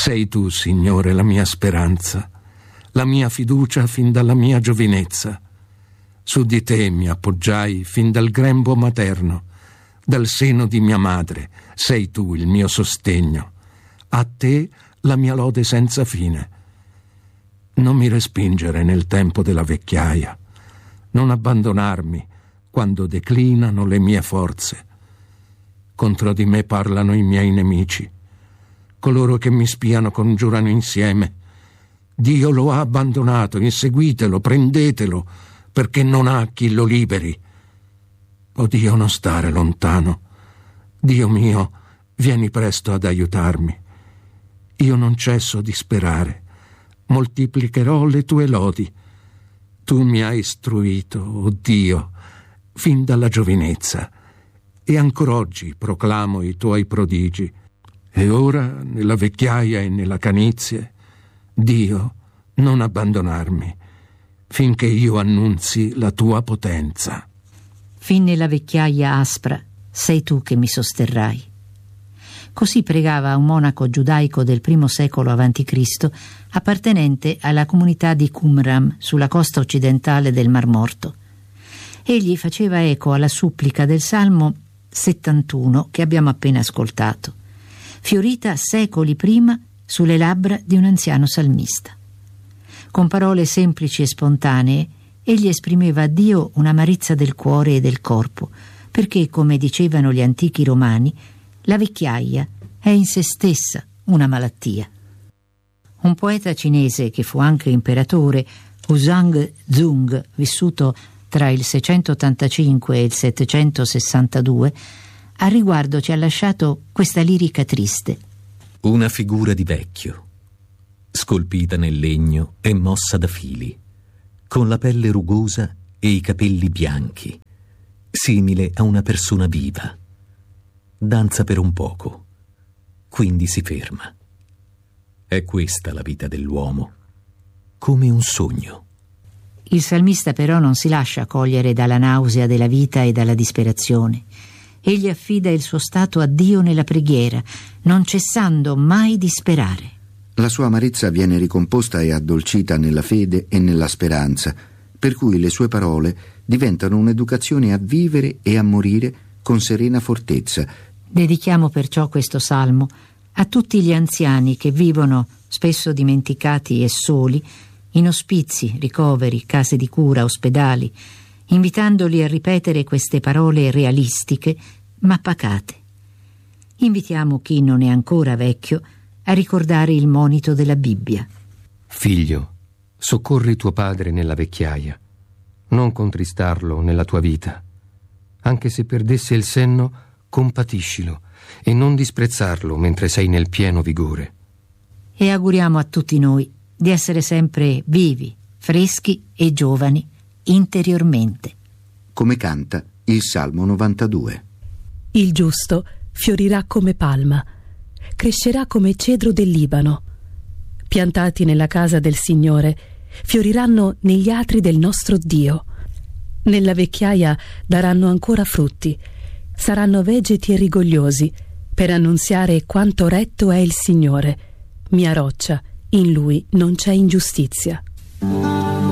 Sei tu, Signore, la mia speranza, la mia fiducia fin dalla mia giovinezza. Su di te mi appoggiai fin dal grembo materno, dal seno di mia madre, sei tu il mio sostegno. A te la mia lode senza fine. Non mi respingere nel tempo della vecchiaia, non abbandonarmi quando declinano le mie forze. Contro di me parlano i miei nemici, coloro che mi spiano congiurano insieme. Dio lo ha abbandonato, inseguitelo, prendetelo, perché non ha chi lo liberi. O Dio, non stare lontano. Dio mio, vieni presto ad aiutarmi. Io non cesso di sperare, moltiplicherò le tue lodi. Tu mi hai istruito, o Dio, fin dalla giovinezza, e ancor oggi proclamo i tuoi prodigi. E ora, nella vecchiaia e nella canizie, Dio, non abbandonarmi, finché io annunzi la tua potenza. Fin nella vecchiaia aspra, sei tu che mi sosterrai. Così pregava un monaco giudaico del I secolo a.C., appartenente alla comunità di Qumran, sulla costa occidentale del Mar Morto. Egli faceva eco alla supplica del Salmo 71 che abbiamo appena ascoltato, fiorita secoli prima sulle labbra di un anziano salmista. Con parole semplici e spontanee, egli esprimeva a Dio un'amarezza del cuore e del corpo, perché, come dicevano gli antichi romani, la vecchiaia è in se stessa una malattia. Un poeta cinese che fu anche imperatore, Wuzang Zung, vissuto tra il 685 e il 762, a riguardo ci ha lasciato questa lirica triste. Una figura di vecchio, scolpita nel legno e mossa da fili, con la pelle rugosa e i capelli bianchi, simile a una persona viva. Danza per un poco, quindi si ferma. È questa la vita dell'uomo, come un sogno. Il salmista però non si lascia cogliere dalla nausea della vita e dalla disperazione. Egli affida il suo stato a Dio nella preghiera, non cessando mai di sperare. La sua amarezza viene ricomposta e addolcita nella fede e nella speranza, per cui le sue parole diventano un'educazione a vivere e a morire con serena fortezza. Dedichiamo perciò questo salmo a tutti gli anziani che vivono, spesso dimenticati e soli, in ospizi, ricoveri, case di cura, ospedali, invitandoli a ripetere queste parole realistiche ma pacate. Invitiamo chi non è ancora vecchio a ricordare il monito della Bibbia. Figlio, soccorri tuo padre nella vecchiaia, non contristarlo nella tua vita. Anche se perdesse il senno, compatiscilo e non disprezzarlo mentre sei nel pieno vigore. E auguriamo a tutti noi di essere sempre vivi, freschi e giovani interiormente. Come canta il Salmo 92. Il giusto fiorirà come palma, crescerà come cedro del Libano. Piantati nella casa del Signore, fioriranno negli atri del nostro Dio. Nella vecchiaia daranno ancora frutti, saranno vegeti e rigogliosi, per annunziare quanto retto è il Signore. Mia roccia, in Lui non c'è ingiustizia.